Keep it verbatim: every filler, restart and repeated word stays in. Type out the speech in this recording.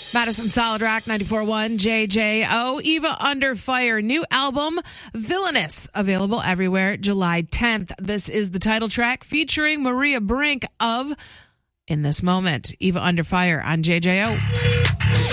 Madison Solid Rock ninety-four point one J J O. Eva Under Fire, new album, Villainous, available everywhere July tenth. This is the title track featuring Maria Brink of In This Moment. Eva Under Fire on J J O.